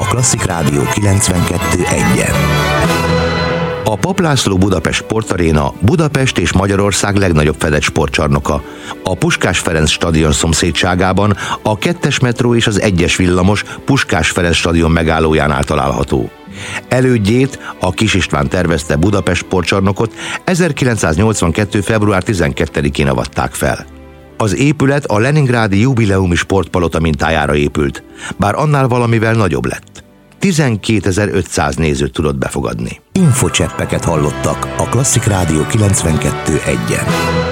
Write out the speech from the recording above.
Klasszik Rádió 92.1-en. A Papp László Budapest Sportaréna Budapest és Magyarország legnagyobb fedett sportcsarnoka. A Puskás Ferenc stadion szomszédságában a 2-es metró és az 1-es villamos Puskás Ferenc stadion megállójánál található. Elődjét, a Kis István tervezte Budapest sportcsarnokot 1982. február 12-én avatták fel. Az épület a leningrádi jubileumi sportpalota mintájára épült, bár annál valamivel nagyobb lett. 12.500 nézőt tudott befogadni. Infocseppeket hallottak a Klasszik Rádió 92.1-en.